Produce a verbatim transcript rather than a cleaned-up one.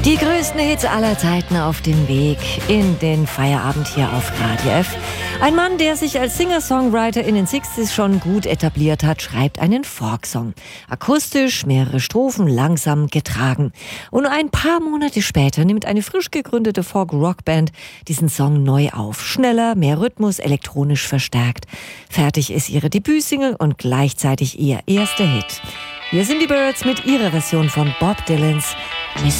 Die größten Hits aller Zeiten auf dem Weg in den Feierabend hier auf Radio F. Ein Mann, der sich als Singer-Songwriter in den sechziger schon gut etabliert hat, schreibt einen Folksong. Akustisch, mehrere Strophen, langsam getragen. Und ein paar Monate später nimmt eine frisch gegründete Folk-Rock-Band diesen Song neu auf. Schneller, mehr Rhythmus, elektronisch verstärkt. Fertig ist ihre Debütsingle und gleichzeitig ihr erster Hit. Hier sind die Byrds mit ihrer Version von Bob Dylans Mister